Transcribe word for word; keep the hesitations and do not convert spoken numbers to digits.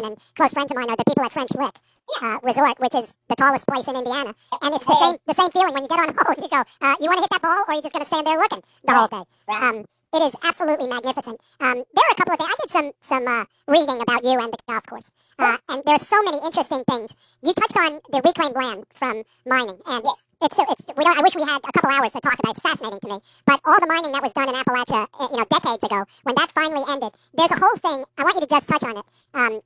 Shannon and close friends of mine are the people at French Lick uh, Resort, which is the tallest place in Indiana. And it's the same the same feeling when you get on a boat. You go, uh, you want to hit that ball, or are you just going to stand there looking the whole day? Um, it is absolutely magnificent. Um, there are a couple of things. I did some some uh, reading about you and the golf course, uh, and there's so many interesting things. You touched on the reclaimed land from mining, and yes. it's it's. We don't, I wish we had a couple hours to talk about it. It's fascinating to me. But all the mining that was done in Appalachia, uh, you know, decades ago, when that finally ended, there's a whole thing. I want you to just touch on it. Um,